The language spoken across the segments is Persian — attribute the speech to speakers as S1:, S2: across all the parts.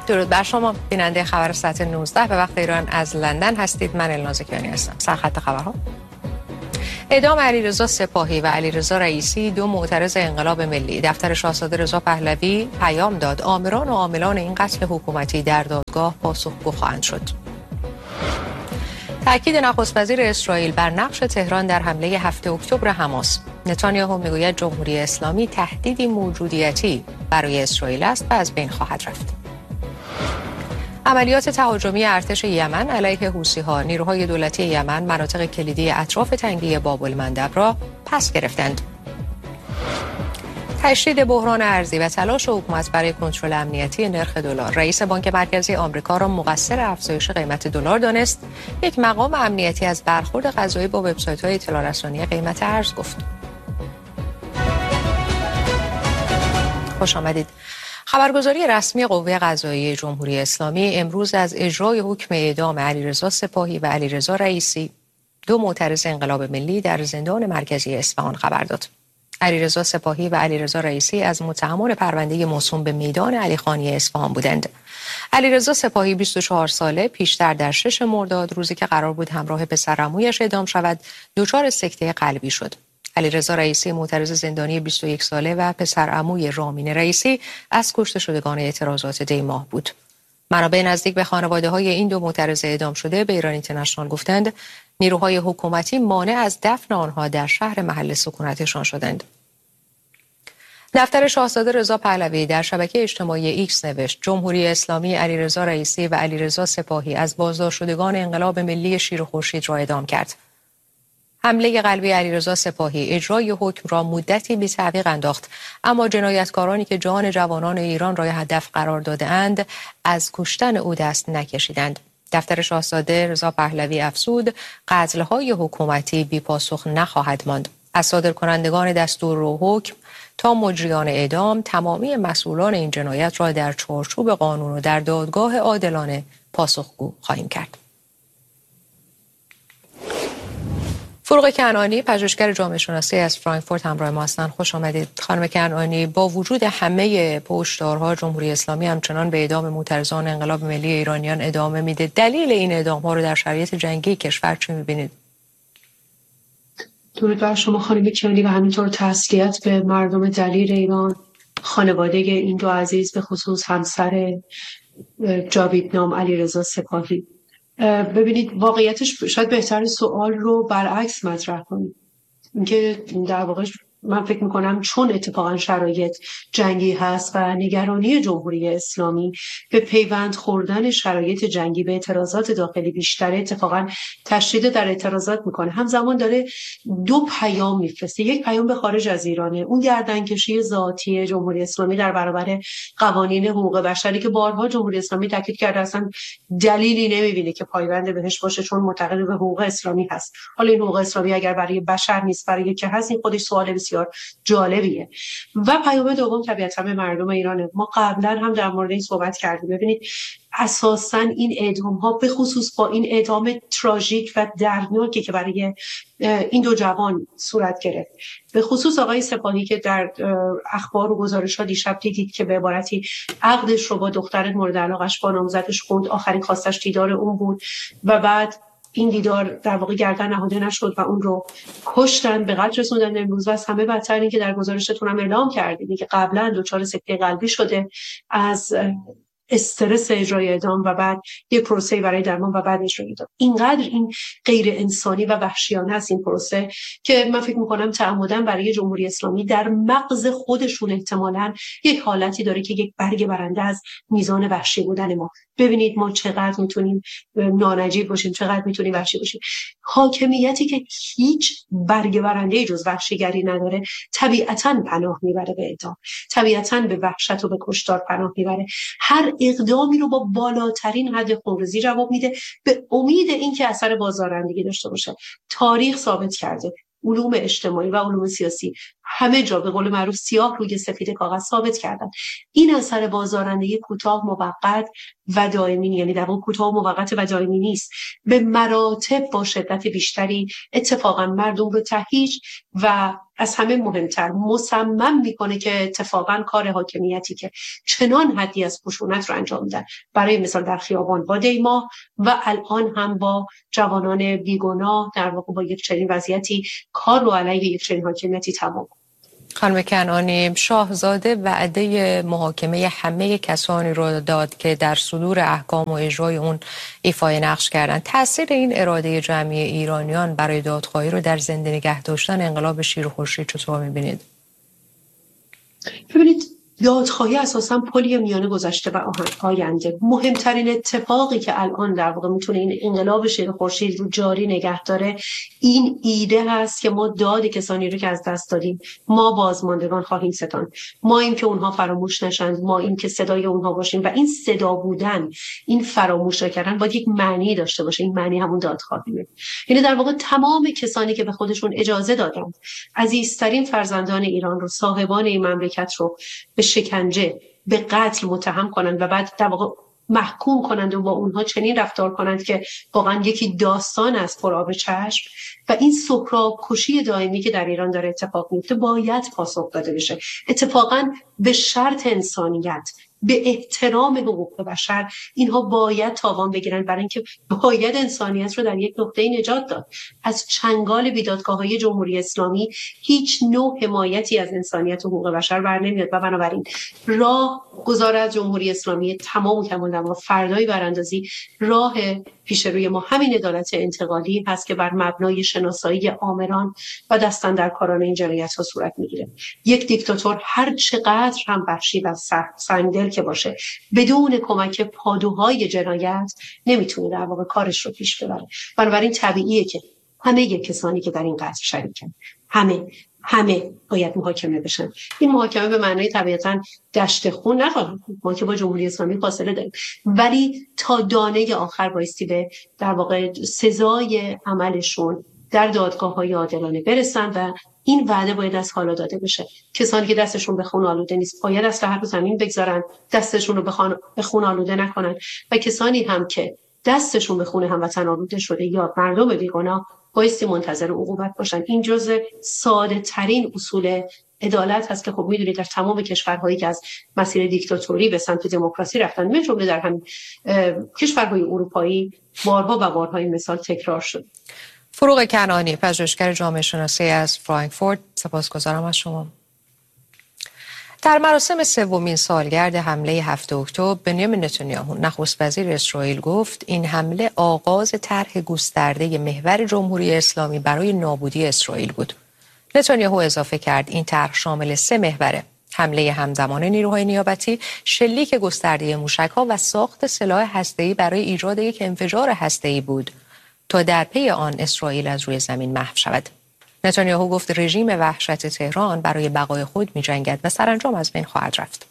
S1: درود بر شما بیننده خبر ساعت 19 به وقت ایران از لندن هستید. من الناز کیانی هستم. سرخط خبرها: اعدام علیرضا سپاهی و علیرضا رئیسی، دو معترض انقلاب ملی. دفتر شاهزاده رضا پهلوی پیام داد آمران و عاملان این قتل حکومتی در دادگاه پاسخگو خواهند شد. تأکید نخست وزیر اسرائیل بر نقش تهران در حمله 7 اکتبر حماس. نتانیاهو میگوید جمهوری اسلامی تهدیدی موجودیتی برای اسرائیل است و از بین خواهد رفت. عملیات تهاجمی ارتش یمن علیه حوثی‌ها. نیروهای دولتی یمن مناطق کلیدی اطراف تنگه باب المندب را پس گرفتند. تشدید بحران ارزی و تلاش حکومت برای کنترل امنیتی نرخ دلار. رئیس بانک مرکزی آمریکا را مقصر افزایش قیمت دلار دانست. یک مقام امنیتی از برخورد قضایی با وبسایت‌های اطلاع رسانی قیمت ارز گفت. خوش آمدید. خبرگزاری رسمی قوه قضاییه جمهوری اسلامی امروز از اجرای حکم اعدام علیرضا سپاهی و علیرضا رئیسی، دو معترض انقلاب ملی، در زندان مرکزی اصفهان خبر داد. علیرضا سپاهی و علیرضا رئیسی از متهمان پرونده موسوم به میدان علیخانی اصفهان بودند. علیرضا سپاهی 24 ساله پیشتر در 6 مرداد، روزی که قرار بود همراه پسرعمویش اعدام شود، دچار سکته قلبی شد. علیرضا رئیسی معترض زندانی 21 ساله و پسرعموی رامین رئیسی از کشته شدگان اعتراضات دی ماه بود. منابع نزدیک به خانواده‌های این دو معترض اعدام شده به ایران اینترنشنال گفتند نیروهای حکومتی مانع از دفن آنها در شهر محل سکونتشان شدند. دفتر شاهزاده رضا پهلوی در شبکه اجتماعی ایکس نوشت جمهوری اسلامی علیرضا رئیسی و علیرضا سپاهی از بازداشت شدگان انقلاب ملی شیر و خورشید را اعدام کرد. حمله قلبی علیرضا سپاهی اجرای حکم را مدتی بی تعویق انداخت، اما جنایتکارانی که جان جوانان ایران را هدف قرار داده‌اند از کشتن او دست نکشیدند. دفتر شاهزاده رضا پهلوی افزود قتل‌های حکومتی بی پاسخ نخواهد ماند. از صادرکنندگان دستور و حکم تا مجریان اعدام، تمامی مسئولان این جنایت را در چارچوب قانون و در دادگاه عادلانه پاسخگو خواهیم کرد. فروغ کنعانی، پژوهشگر جامعه شناسی از فرانکفورت همراه ما هستند. خوش آمدید خانم کنعانی. با وجود همه پشتارها، جمهوری اسلامی همچنان به اعدام معترضان انقلاب ملی ایرانیان ادامه میده. دلیل این اعدام‌ها رو در شرایط جنگی کشور چی می‌بینید؟
S2: درود بر شما خانم کنعانی و همینطور تسلیت به مردم دلیر ایران، خانواده این دو عزیز، به خصوص همسر جاویدنام علیرضا سپاهی. ببینید، واقعیتش شاید بهتر سوال رو برعکس مطرح کنیم. اینکه در واقع من فکر میکنم چون اتفاقا شرایط جنگی هست و نگرانی جمهوری اسلامی به پیوند خوردن شرایط جنگی به اعتراضات داخلی بیشتر، اتفاقا تشدید در اعتراضات میکنه. همزمان داره دو پیام میفرسته. یک پیام به خارج از ایرانه، اون گردنکشی ذاتی جمهوری اسلامی در برابر قوانین حقوق بشری که بارها جمهوری اسلامی تاکید کرده اصلا دلیلی نمیبینه که پایبند بهش باشه، چون معتقد به حقوق اسلامی هست. حالا این حقوق اسلامی اگر برای بشر نیست، برای که هست، این خودش سوال بسیار جالبیه. و پیام دوم طبیعتاً به مردم ایرانه. ما قبلا هم در مورد این صحبت کردیم. ببینید، اساساً این اعدام ها به خصوص با این اعدام تراژیک و دردناکی که برای این دو جوان صورت گرفت، به خصوص آقای سپاهی که در اخبار و گزارش‌ها دیشب دیدید که به عبارتی عقدش رو با دختر مورد علاقش با نامزدش خوند، آخرین خواستش دیدار اون بود و بعد این دیدار در واقع گردن نهاده نشد و اون رو کشتن، به قتل رسوندن. امروز و از همه بدتر این که در گزارشتون هم اعلام کردید که قبلا دچار سکته قلبی شده از استرس اجرای اعدام و بعد یک پروسه برای درمان و بعد اجرای اعدام. اینقدر این غیر انسانی و وحشیانه است این پروسه که من فکر می‌کنم تعمداً برای جمهوری اسلامی در مغز خودشون احتمالاً یک حالتی داره که یک برگ برنده از میزان وحشی بودن ما. ببینید ما چقدر میتونیم نانجیب باشیم، چقدر میتونیم وحشی باشیم. حاکمیتی که هیچ برگ برنده جز وحشیگری نداره طبیعتاً پناه میبره به اعدام، طبیعتاً به وحشت و به کشتار پناه میبره. هر اقدامی رو با بالاترین حد خونریزی جواب میده به امید اینکه اثر بازدارندگی داشته باشه. تاریخ ثابت کرده علوم اجتماعی و علوم سیاسی همه جا به قول معروف سیاه روی سفید کاغذ ثابت کردن. این اثر بازدارندگی کوتاه موقت و دائمی، یعنی در واقع کوتاه موقت و دائمی نیست، به مراتب با شدت بیشتری اتفاقا مردم رو تهییج و از همه مهمتر مصمم میکنه که اتفاقا کار حاکمیتی که چنان حدی از خشونت رو انجام میدن، برای مثال در خیابان با دیما و الان هم با جوانان بیگناه، در واقع با یک چنین وضعیتی کار رو علیه یک چنین حاکمیتی تمام.
S1: خانم کنعانی، شاهزاده وعده محاکمه همه کسانی رو داد که در صدور احکام و اجرای اون ایفای نقش کردن. تاثیر این اراده جمعی ایرانیان برای دادخواهی رو در زنده نگه داشتن انقلاب شیر و خورشید چطور می‌بینید؟
S2: ببینید، دادخواهی اساساً پلی میان گذشته و آینده. مهمترین اتفاقی که الان در واقع میتونه این انقلاب شیر و خورشید رو جاری نگه داره این ایده هست که ما داد کسانی رو که از دست دادیم ما بازماندگان خواهیم ستان، ما این که اونها فراموش نشند، ما این که صدای اونها باشیم. و این صدا بودن، این فراموش نکردن باید یک معنی داشته باشه. این معنی همون دادخواهیه. یعنی در واقع تمام کسانی که به خودشون اجازه دادند عزیزترین فرزندان ایران رو، صاحبان این مملکت رو به شکنجه، به قتل متهم کنند و بعد در واقع محکوم کنند و با اونها چنین رفتار کنند که واقعا یکی داستان است پر آب چشم. و این سهراب کشی دائمی که در ایران داره اتفاق میفته باید پاسخ داده بشه. اتفاقا به شرط انسانیت، به احترام حقوق بشر اینها باید تاوان بگیرن، برای اینکه باید انسانیت رو در یک نقطه نجات داد. از چنگال بیدادگاه‌های جمهوری اسلامی هیچ نوع حمایتی از انسانیت و حقوق بشر بر نمیاد و بنابراین راه گذار از جمهوری اسلامی تمام و کمال در فردای براندازی راه پیش روی ما همین عدالت انتقالی هست که بر مبنای شناسایی آمران و دستاندرکاران این جنایت‌ها صورت میگیره. یک دیکتاتور هر چقدر هم وحشی و سنگدل که باشه، بدون کمک پادوهای جنایت نمیتونه در واقع کارش رو پیش ببره. بنابراین طبیعیه که همه کسانی که در این قتل شریکن همه باید محاکمه بشن. این محاکمه به معنای طبیعتاً دشت خون نخواهد. ما که با جمهوری اسلامی فاصله داریم، ولی تا دانه آخر بایستی به در واقع سزای عملشون در دادگاه‌های عادلانه برسن و این وعده باید از حالا داده بشه. کسانی که دستشون به خون آلوده نیست باید از لحد زمین بگذارن، دستشون رو به خون آلوده نکنن. و کسانی هم که دستشون به خون هموطن آلوده شده یا مردم بیگناه بایستی منتظر عقوبت باشن. این جزء ساده ترین اصول عدالت هست که خب میدونید در تمام کشورهایی که از مسیر دیکتاتوری به سمت دموکراسی رفتن، من جمله در همین کشورهای اروپایی بارها و بارها این مثال تکرار شد.
S1: فروغ کنعانی، پژوهشگر جامعه شناسی از فرانکفورت، سپاسگزارم از شما. در مراسم سومین سالگرد حمله 7 اکتبر بنیامین نتانیاهو نخست وزیر اسرائیل گفت این حمله آغاز طرح گسترده محور جمهوری اسلامی برای نابودی اسرائیل بود. نتانیاهو اضافه کرد این طرح شامل 3 محوره: حمله همزمان نیروهای نیابتی، شلیک گسترده موشک‌ها و ساخت سلاح هسته‌ای برای ایجاد یک انفجار هسته‌ای بود تا در پی آن اسرائیل از روی زمین محو شود. نتانیاهو گفت رژیم وحشت تهران برای بقای خود می‌جنگد و سرانجام از بین خواهد رفت.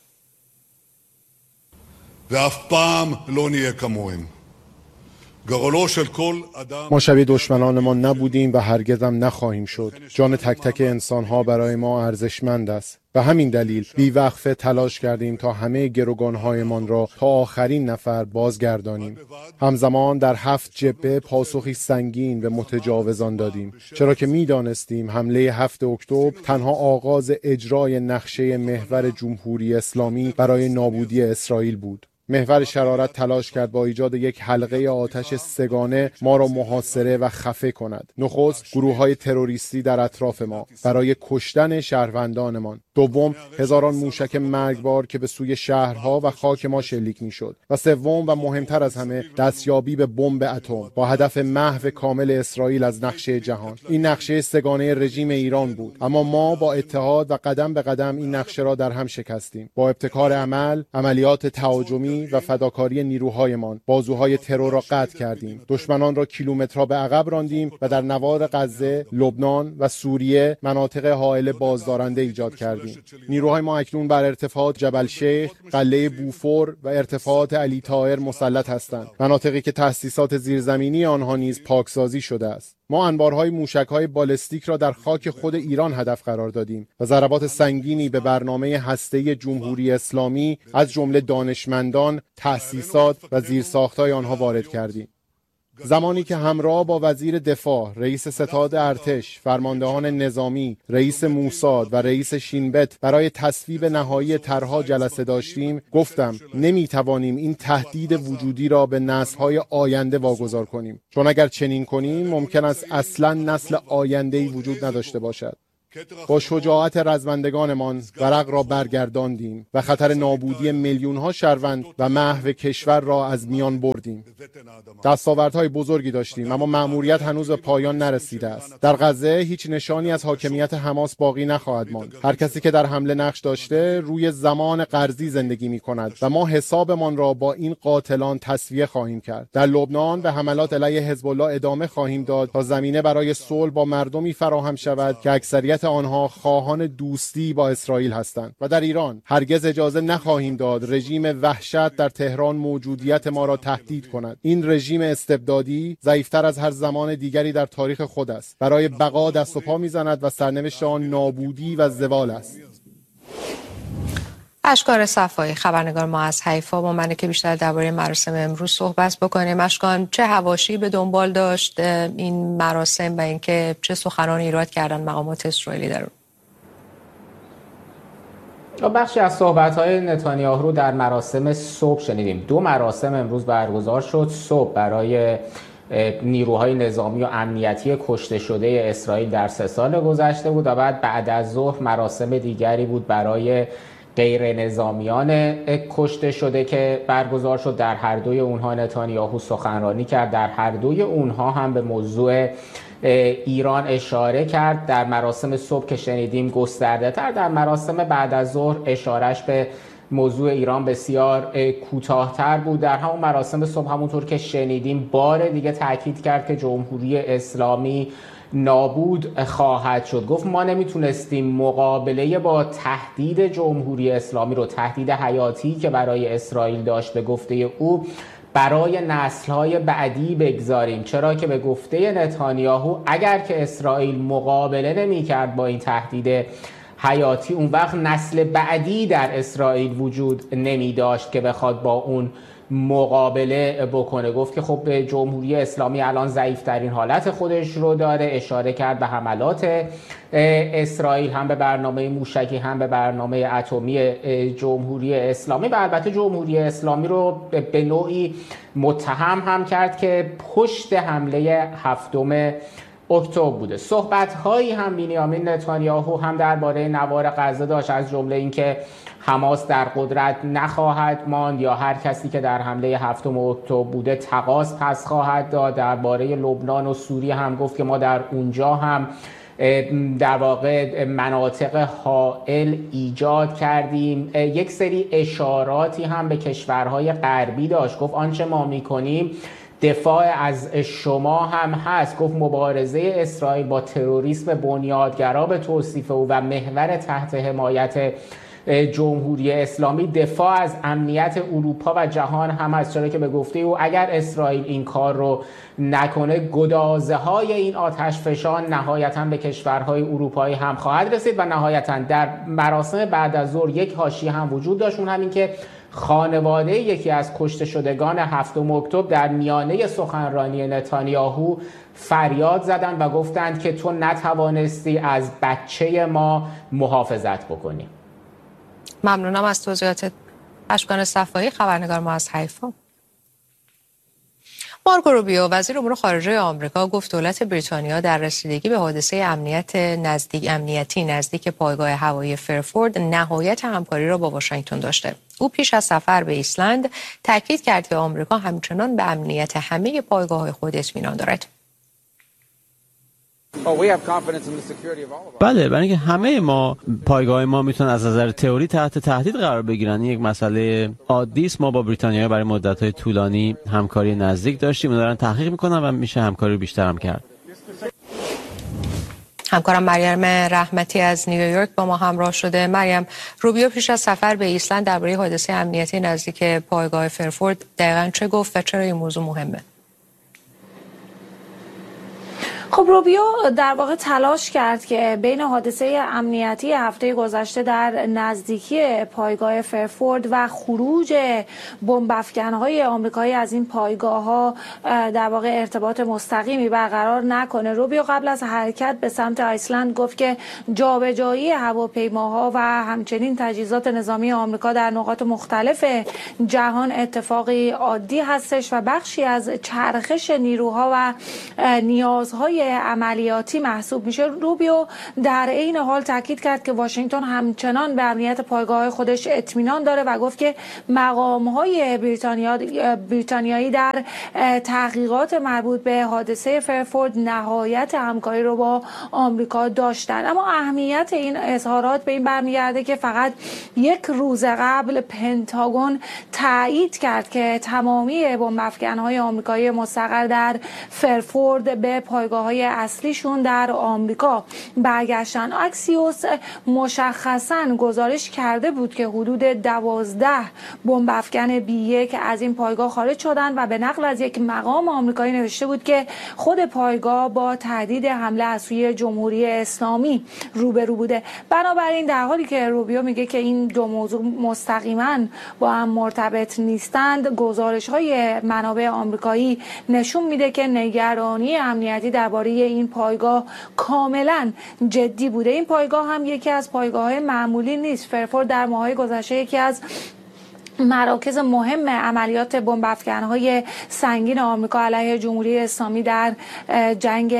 S3: ما شبیه دشمنانمان نبودیم و هرگز هم نخواهیم شد. جان تک تک انسان‌ها برای ما ارزشمند است. به همین دلیل بی‌وقفه تلاش کردیم تا همه گروگان‌هایمان را تا آخرین نفر بازگردانیم. همزمان در 7 جبهه پاسخی سنگین به متجاوزان دادیم، چرا که می‌دانستیم حمله 7 اکتبر تنها آغاز اجرای نقشه محور جمهوری اسلامی برای نابودی اسرائیل بود. محور شرارت تلاش کرد با ایجاد یک حلقه آتش سگانه ما را محاصره و خفه کند. نخست گروه‌های تروریستی در اطراف ما برای کشتن شهروندانمان. دوم، هزاران موشک مرگبار که به سوی شهرها و خاک ما شلیک می‌شد. و سوم و مهمتر از همه، دستیابی به بمب اتم با هدف محو کامل اسرائیل از نقشه جهان. این نقشه سگانه رژیم ایران بود، اما ما با اتحاد و قدم به قدم این نقشه را در هم شکستیم. با ابتکار عملیات تهاجمی قربانی و فداکاری نیروهایمان بازوهای ترور را قطع کردیم. دشمنان را کیلومترها به عقب راندیم و در نوار غزه، لبنان و سوریه مناطق حائل بازدارنده ایجاد کردیم. نیروهای ما اکنون بر ارتفاعات جبل شیخ، قلعه بوفور و ارتفاعات علی طاهر مسلط هستند. مناطقی که تأسیسات زیرزمینی آنها نیز پاکسازی شده است. ما انبارهای موشک‌های بالستیک را در خاک خود ایران هدف قرار دادیم و ضربات سنگینی به برنامه هسته‌ای جمهوری اسلامی از جمله دانشمندان، تأسیسات و زیرساخت‌های آنها وارد کردیم. زمانی که همراه با وزیر دفاع، رئیس ستاد ارتش، فرماندهان نظامی، رئیس موساد و رئیس شینبت برای تصویب نهایی طرح‌ها جلسه داشتیم، گفتم نمی‌توانیم این تهدید وجودی را به نسل‌های آینده واگذار کنیم، چون اگر چنین کنیم ممکن است اصلاً نسل آینده‌ای وجود نداشته باشد. با شجاعت رزمندگانمان ورق را برگرداندیم و خطر نابودی میلیون‌ها شهروند و محو کشور را از میان بردیم. دستاوردهای بزرگی داشتیم اما مأموریت هنوز به پایان نرسیده است. در غزه هیچ نشانی از حاکمیت حماس باقی نخواهد ماند. هر کسی که در حمله نقش داشته روی زمان قرضی زندگی می‌کند و ما حسابمان را با این قاتلان تسویه خواهیم کرد. در لبنان به حملات علیه حزب الله ادامه خواهیم داد تا زمینه برای صلح با مردمی فراهم شود که اکثریت آنها خواهان دوستی با اسرائیل هستند. و در ایران هرگز اجازه نخواهیم داد رژیم وحشت در تهران موجودیت ما را تهدید کند. این رژیم استبدادی ضعیفتر از هر زمان دیگری در تاریخ خود است. برای بقا دست و پا میزند و سرنوشت آن نابودی و زوال است.
S1: اشکان صفایی، خبرنگار ما از حیفا، با منه که بیشتر درباره مراسم امروز صحبت بکنیم. اشکان، چه حواشی به دنبال داشت این مراسم و اینکه چه سخنان ایراد کردن مقامات اسرائیلی در اون؟
S4: بخشی از صحبت‌های نتانیاهو رو در مراسم صبح شنیدیم. 2 مراسم امروز برگزار شد. صبح برای نیروهای نظامی و امنیتی کشته شده اسرائیل در 3 سال گذشته بود و بعد از ظهر مراسم دیگری بود برای غیر نظامیان کشته شده که برگزار شد. در هر دوی اونها نتانیاهو سخنرانی کرد. در هر دوی اونها هم به موضوع ایران اشاره کرد. در مراسم صبح که شنیدیم گسترده تر، در مراسم بعد از ظهر اشارش به موضوع ایران بسیار کوتاه‌تر بود. در همون مراسم صبح همونطور که شنیدیم بار دیگه تاکید کرد که جمهوری اسلامی نابود خواهد شد. گفت ما نمیتونستیم مقابله با تهدید جمهوری اسلامی رو، تهدید حیاتی که برای اسرائیل داشت به گفته او، برای نسل‌های بعدی بگذاریم، چرا که به گفته نتانیاهو اگر که اسرائیل مقابله نمی‌کرد با این تهدید حیاتی، اون وقت نسل بعدی در اسرائیل وجود نمی داشت که بخواد با اون مقابله بکنه. گفت که خب جمهوری اسلامی الان ضعیف‌ترین حالت خودش رو داره. اشاره کرد به حملات اسرائیل، هم به برنامه موشکی هم به برنامه اتمی جمهوری اسلامی، و البته جمهوری اسلامی رو به نوعی متهم هم کرد که پشت حمله 7 اکتبر بوده. صحبت‌هایی هم بنیامین نتانیاهو هم درباره نوار غزه داشت، از جمله اینکه حماس در قدرت نخواهد ماند یا هر کسی که در حمله 7 اکتبر بوده تقاضا پس خواهد داد. درباره لبنان و سوریه هم گفت که ما در اونجا هم در واقع مناطق حائل ایجاد کردیم. یک سری اشاراتی هم به کشورهای غربی داشت. گفت آنچه ما می‌کنیم دفاع از شما هم هست. گفت مبارزه اسرائیل با تروریسم بنیادگرا به توصیف او و محور تحت حمایت جمهوری اسلامی دفاع از امنیت اروپا و جهان هم هست، چرا که به گفته او اگر اسرائیل این کار رو نکنه گدازه های این آتش فشان نهایتاً به کشورهای اروپایی هم خواهد رسید. و نهایتاً در مراسم بعد از ظهر یک حاشیه هم وجود داشت، اون همین که خانواده یکی از کشته شدگان 7 اکتبر در میانه سخنرانی نتانیاهو فریاد زدند و گفتند که تو نتوانستی از بچه ما محافظت بکنی.
S1: ممنونم از توضیحات اشکان صفایی، خبرنگار ما از حیفا. مارکو روبیو وزیر امور خارجه آمریکا گفت دولت بریتانیا در رسیدگی به حادثه امنیتی نزدیک پایگاه هوایی فرفورد نهایت همکاری را با واشنگتن داشته. او پیش از سفر به ایسلند تاکید کرد که آمریکا همچنان به امنیت همه پایگاه‌های خود اطمینان دارد.
S5: بله، برای اینکه همه ما پایگاه ما میتونن از نظر تئوری تحت تهدید قرار بگیرن. یک مسئله عادی است. ما با بریتانیا برای مدت‌های طولانی همکاری نزدیک داشتیم. اونا دارن تحقیق میکنن و میشه همکاری بیشتر هم کرد.
S1: همکارم مریم رحمتی از نیویورک با ما همراه شده. مریم، روبیو پیش از سفر به ایسلند درباره حادثه امنیتی نزدیک پایگاه فرفورد دقیقاً چه گفت و چرا این موضوع مهمه؟
S6: خب روبیو در واقع تلاش کرد که بین حادثه امنیتی هفته گذشته در نزدیکی پایگاه فرفورد و خروج بمب افکن‌های آمریکایی از این پایگاه‌ها در واقع ارتباط مستقیمی برقرار نکنه. روبیو قبل از حرکت به سمت ایسلند گفت که جابجایی هواپیماها و همچنین تجهیزات نظامی آمریکا در نقاط مختلف جهان اتفاقی عادی هستش و بخشی از چرخش نیروها و نیازهای عملیاتی محسوب میشه. روبیو در این حال تاکید کرد که واشنگتن همچنان به امنیت پایگاه خودش اطمینان داره و گفت که مقام‌های بریتانیایی در تحقیقات مربوط به حادثه فرفورد نهایت همکاری رو با آمریکا داشتن. اما اهمیت این اظهارات به این برمیگرده که فقط یک روز قبل پنتاگون تایید کرد که تمامی بمب افکن‌های آمریکایی مستقر در فرفورد به پایگاه‌های اصلیشون در آمریکا برگشتن. اکسیوس مشخصاً گزارش کرده بود که حدود 12 بمب افکن B1 از این پایگاه خارج شدند و به نقل از یک مقام آمریکایی نوشته بود که خود پایگاه با تهدید حمله از سوی جمهوری اسلامی روبرو بوده. بنابراین در حالی که روبیو میگه که این دو موضوع مستقیما با هم مرتبط نیستند، گزارش‌های منابع آمریکایی نشون میده که نگرانی امنیتی درباره این پایگاه کاملا جدی بوده. این پایگاه هم یکی از پایگاه‌های معمولی نیست. فرفورد در ماه‌های گذشته یکی از مراکز مهم عملیات بمب افکن‌های سنگین آمریکا علیه جمهوری اسلامی در جنگ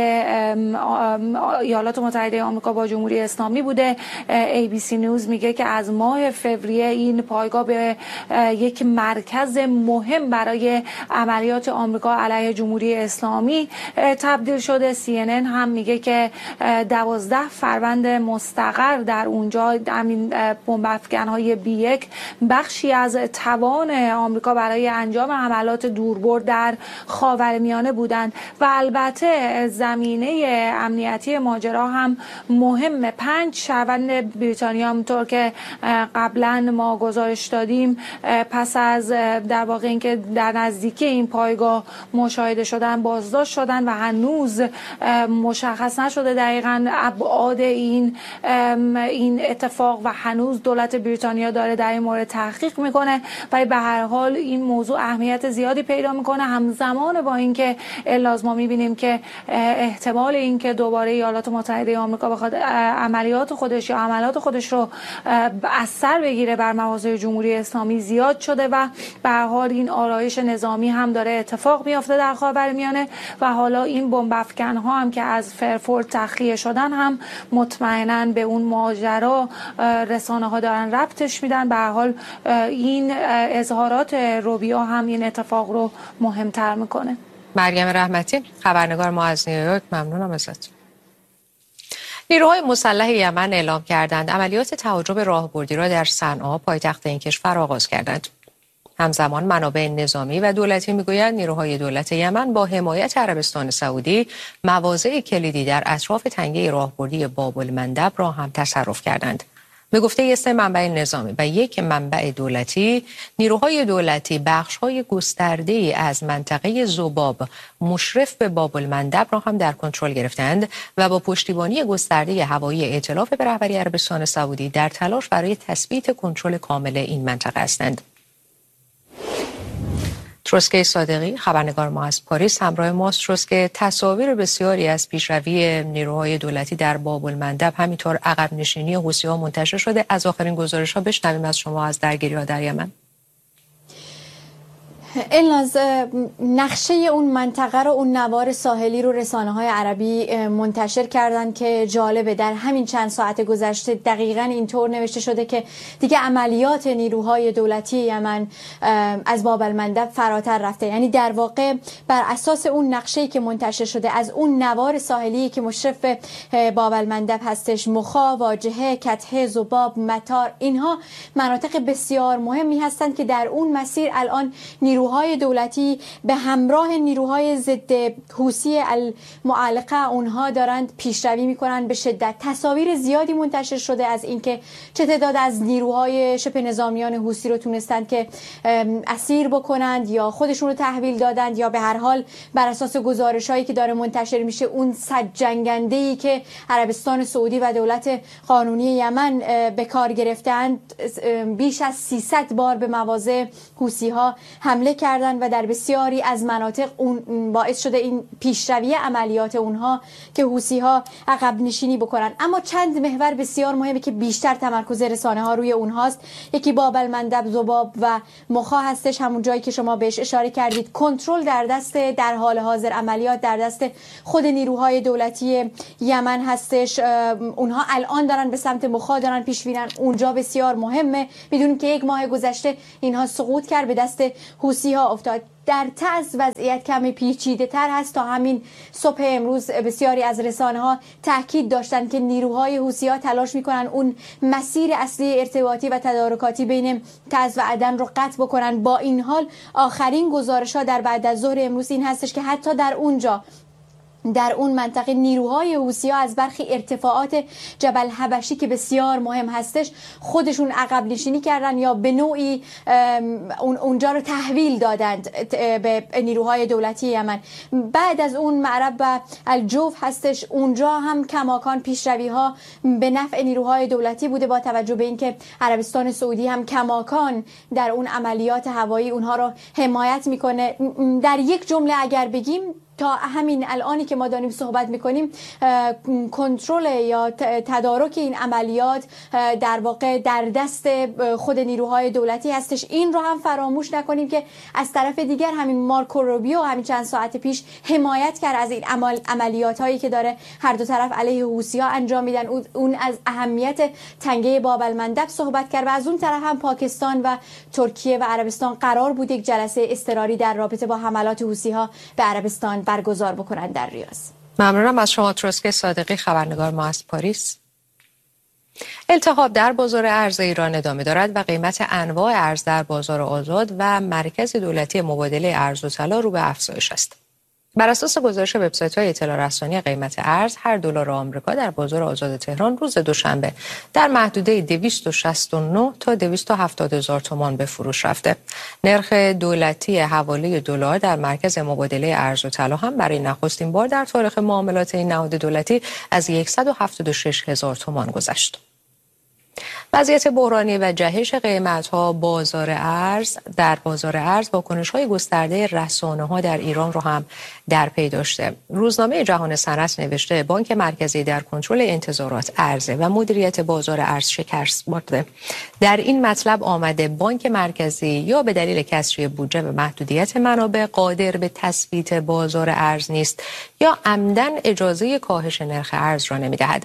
S6: ایالات متحده آمریکا با جمهوری اسلامی بوده. ABC نیوز میگه که از ماه فوریه این پایگاه به یک مرکز مهم برای عملیات آمریکا علیه جمهوری اسلامی تبدیل شده. CNN هم میگه که 12 فروند مستقر در اونجا همین بمب افکن‌های B1 بخشی از توان آمریکا برای انجام حملات دوربرد در خاورمیانه بودند. و البته زمینه امنیتی ماجرا هم مهمه. 5 شهروند بریتانیا همونطور که قبلا ما گزارش دادیم پس از در واقع اینکه در نزدیکی این پایگاه مشاهده شدن بازداشت شدن و هنوز مشخص نشده دقیقاً ابعاد این اتفاق و هنوز دولت بریتانیا داره در این مورد تحقیق میکنه. ولی به هر حال این موضوع اهمیت زیادی پیدا میکنه همزمان با اینکه الاز ما میبینیم که احتمال اینکه دوباره ایالات متحده آمریکا بخواد عملیات خودش یا عملات خودش رو اثر بگیره بر مواضع جمهوری اسلامی زیاد شده و به هر حال این آرایش نظامی هم داره اتفاق میفته در خاورمیانه و حالا این بمب افکن ها هم که از فرفورد تخلیه شدن هم مطمئناً به اون ماجرا رسانه ها دارن ربطش میدن. به هر حال این اظهارات روبیو هم این اتفاق رو مهمتر میکنه.
S1: مریم رحمتی، خبرنگار ما از نیویورک، ممنونم ازت. نیروهای مسلح یمن اعلام کردند عملیات تهاجم راهبردی را در صنعا پایتخت این کشور آغاز کردند. همزمان منابع نظامی و دولتی میگویند نیروهای دولت یمن با حمایت عربستان سعودی مواضع کلیدی در اطراف تنگه راهبردی باب المندب را هم تصرف کردند. به گفته 3 منبع نظامی و 1 منبع دولتی، نیروهای دولتی بخش‌های گسترده‌ای از منطقه ذباب مشرف به باب المندب را هم در کنترل گرفتند و با پشتیبانی گسترده هوایی ائتلاف به رهبری عربستان سعودی در تلاش برای تثبیت کنترل کامل این منطقه هستند. تروسکه صادقی، خبرنگار ما از پاریس، همراه ماست. تروسکه، تصاویر بسیاری از پیشروی نیروهای دولتی در باب المندب همینطور عقب نشینی حوثی‌ها منتشر شده. از آخرین گزارش‌ها بشنویم از شما از درگیری‌ها در یمن.
S7: الناز، نقشه اون منطقه رو، اون نوار ساحلی رو رسانه‌های عربی منتشر کردن که جالبه. در همین چند ساعت گذشته دقیقاً اینطور نوشته شده که دیگه عملیات نیروهای دولتی یمن از باب المندب فراتر رفته. یعنی در واقع بر اساس اون نقشه‌ای که منتشر شده از اون نوار ساحلی که مشرف باب المندب هستش، مخا، واجهه، کتحه، ذباب، مطار، اینها مناطق بسیار مهمی هستند که در اون مسیر الان نیروهای دولتی به همراه نیروهای ضد حوثی المعلقه اونها دارند پیشروی میکنند به شدت. تصاویر زیادی منتشر شده از اینکه چه تعداد از نیروهای شبه نظامیان حوثی رو تونستند که اسیر بکنند یا خودشون رو تحویل دادند، یا به هر حال بر اساس گزارش‌هایی که داره منتشر میشه اون صد جنگنده‌ای که عربستان سعودی و دولت قانونی یمن به کار گرفتند بیش از 300 بار به مواضع حوثی‌ها حمله کردن و در بسیاری از مناطق اون باعث شده این پیشروی عملیات اونها که حوثی‌ها عقب نشینی بکنن. اما چند محور بسیار مهمه که بیشتر تمرکز رسانه‌ها روی اونهاست. یکی باب المندب، ذباب و مخا هستش، همون جایی که شما بهش اشاره کردید. کنترل در دست، در حال حاضر عملیات در دست خود نیروهای دولتی یمن هستش. اونها الان دارن به سمت مخا دارن پیش میرن. اونجا بسیار مهمه. میدونیم که 1 ماه گذشته اینها سقوط کرد، به دست حوثی‌ها افتاد. در تعز وضعیت کمی پیچیده تر هست. تا همین صبح امروز بسیاری از رسانه‌ها تاکید داشتن که نیروهای حوثی‌ها تلاش میکنن اون مسیر اصلی ارتباطی و تدارکاتی بین تعز و عدن رو قطع بکنن. با این حال آخرین گزارش‌ها در بعد از ظهر امروز این هستش که حتی در اونجا، در اون منطقه، نیروهای حوثی‌ها از برخی ارتفاعات جبل حبشی که بسیار مهم هستش خودشون عقب نشینی کردن یا به نوعی اونجا رو تحویل دادند به نیروهای دولتی یمن. بعد از اون معرب و الجوف هستش، اونجا هم کماکان پیشروی‌ها به نفع نیروهای دولتی بوده، با توجه به اینکه عربستان سعودی هم کماکان در اون عملیات هوایی اونها رو حمایت میکنه. در یک جمله اگر بگیم، تا همین الانی که ما داریم صحبت میکنیم کنترل یا تدارک این عملیات در واقع در دست خود نیروهای دولتی هستش. این رو هم فراموش نکنیم که از طرف دیگر همین مارکو روبیو همین چند ساعت پیش حمایت کرد از این عملیات هایی که داره هر دو طرف علیه حوثی‌ها انجام میدن. اون از اهمیت تنگه باب المندب صحبت کرد و از اون طرف هم پاکستان و ترکیه و عربستان قرار بود یک جلسه اضطراری در رابطه با حملات حوثی‌ها به عربستان برگزار بکنن در ریاض.
S1: ممنونم از شما تروسک صادقی، خبرنگار ما از پاریس. التهاب در بازار ارز ایران ادامه دارد و قیمت انواع ارز در بازار آزاد و مرکز دولتی مبادله ارز و طلا رو به افزایش است. بر اساس گزارش وبسایت‌های اطلاع رسانی قیمت ارز، هر دلار آمریکا در بازار آزاد تهران روز دوشنبه در محدوده 269 تا 270 هزار تومان به فروش رفته. نرخ دولتی حواله دلار در مرکز مبادله ارز و طلا هم برای نخستین بار در تاریخ معاملات این نهاد دولتی از 176 هزار تومان گذشت. وضعیت بحرانی و جهش قیمت‌ها در بازار ارز واکنش‌های گسترده رسانه‌ها در ایران رو هم در پی داشته. روزنامه جهان صنعت نوشته بانک مرکزی در کنترل انتظارات عرضه و مدیریت بازار ارز شکست خورده. در این مطلب آمده بانک مرکزی یا به دلیل کسری بودجه و محدودیت منابع قادر به تثبیت بازار ارز نیست یا عمدن اجازه کاهش نرخ ارز را نمی‌دهد.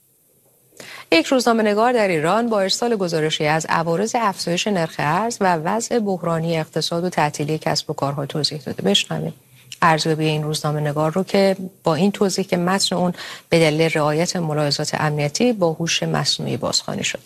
S1: یک روزنامه‌نگار در ایران با ارسال گزارشی از عوارض افزایش نرخ ارز و وضع بحرانی اقتصاد و تعطیلی کسب و کارها توضیح داده. بشنویم ارزیابی این روزنامه‌نگار رو که با این توضیح که متن اون به دلیل رعایت ملاحظات امنیتی با هوش مصنوعی بازخوانی شد.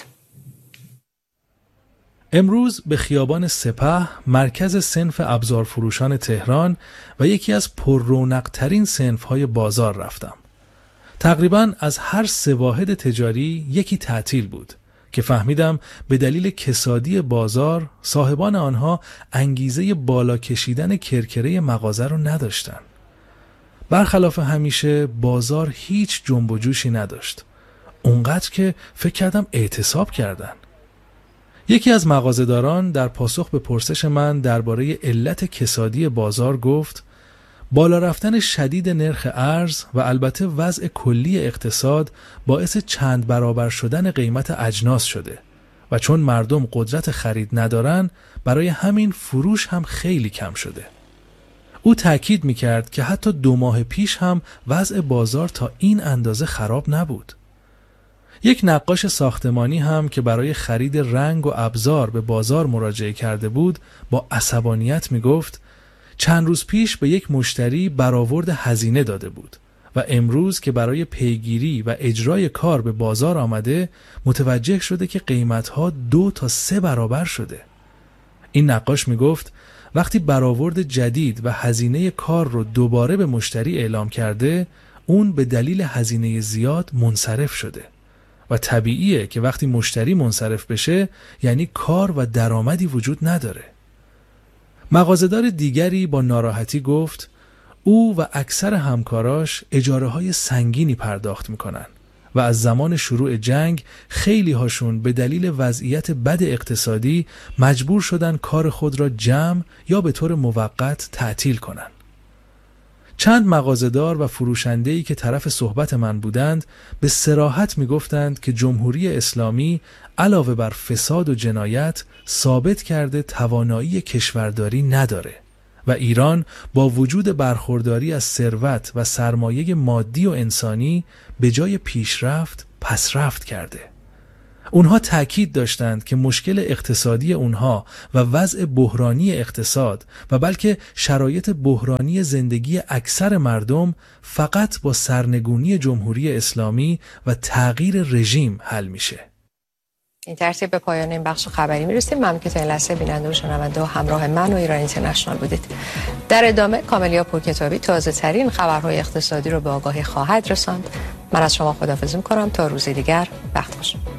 S8: امروز به خیابان سپه، مرکز صنف ابزارفروشان تهران و یکی از پررونق‌ترین صنف‌های بازار رفتم. تقریباً از هر 3 واحد تجاری یکی تعطیل بود که فهمیدم به دلیل کسادی بازار صاحبان آنها انگیزه بالا کشیدن کرکره مغازه رو نداشتن. برخلاف همیشه بازار هیچ جنب و جوشی نداشت، اونقدر که فکر کردم اعتصاب کردن. یکی از مغازه‌داران در پاسخ به پرسش من درباره علت کسادی بازار گفت بالا رفتن شدید نرخ ارز و البته وضع کلی اقتصاد باعث چند برابر شدن قیمت اجناس شده و چون مردم قدرت خرید ندارن برای همین فروش هم خیلی کم شده. او تأکید می‌کرد که حتی 2 ماه پیش هم وضع بازار تا این اندازه خراب نبود. یک نقاش ساختمانی هم که برای خرید رنگ و ابزار به بازار مراجعه کرده بود با عصبانیت میگفت چند روز پیش به یک مشتری برآورد هزینه داده بود و امروز که برای پیگیری و اجرای کار به بازار آمده متوجه شده که قیمتها 2 تا 3 برابر شده. این نقاش میگفت وقتی برآورد جدید و هزینه کار رو دوباره به مشتری اعلام کرده اون به دلیل هزینه زیاد منصرف شده و طبیعیه که وقتی مشتری منصرف بشه یعنی کار و درآمدی وجود نداره. مغازه‌دار دیگری با ناراحتی گفت او و اکثر همکاراش اجاره‌های سنگینی پرداخت میکنن و از زمان شروع جنگ خیلی هاشون به دلیل وضعیت بد اقتصادی مجبور شدن کار خود را جمع یا به طور موقت تعطیل کنن. چند مغازه‌دار و فروشنده‌ای که طرف صحبت من بودند به صراحت میگفتند که جمهوری اسلامی علاوه بر فساد و جنایت ثابت کرده توانایی کشورداری نداره و ایران با وجود برخورداری از ثروت و سرمایه مادی و انسانی به جای پیشرفت پسرفت کرده. اونها تأکید داشتند که مشکل اقتصادی اونها و وضع بحرانی اقتصاد و بلکه شرایط بحرانی زندگی اکثر مردم فقط با سرنگونی جمهوری اسلامی و تغییر رژیم حل میشه.
S1: این ترتیب به پایان این بخش خبری میرسیم. ممنون که تا این لحظه بیننده و شنونده همراه من و ایران اینترنشنال بودید. در ادامه کاملیا پورکتابی تازه ترین خبرهای اقتصادی رو به آگاهی خواهد رساند. من از شما خداحافظی میکنم تا روزی دیگر. وقت خوش.